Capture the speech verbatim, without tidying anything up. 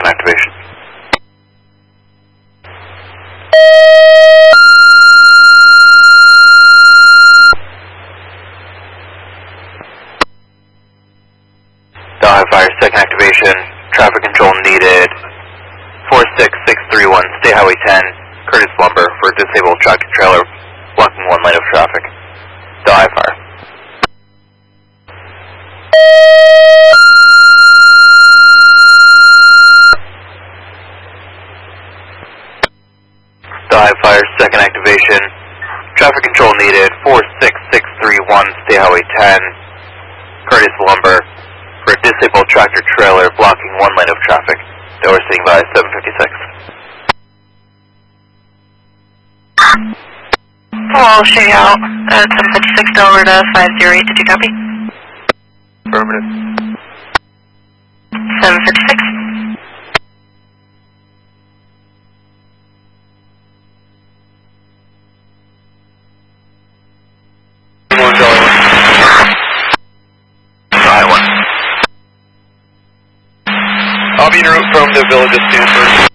second activation. Delhi Fire, second activation. Traffic control needed. four six six three one, State Highway ten, Curtis Lumber for a disabled tractor trailer blocking one lane of traffic. Delhi Fire. Delhi Fire, second activation. Traffic control needed. four six six three one, State Highway ten, Curtis Lumber for a disabled tractor trailer blocking one lane of traffic. They were sitting by seven fifty-six. We'll show you out at seven fifty-six Delaware to five zero eight. Did you copy? Affirmative. seven fifty-six. One Delhi one. Delhi one. I'll be en route from the village of Stanford.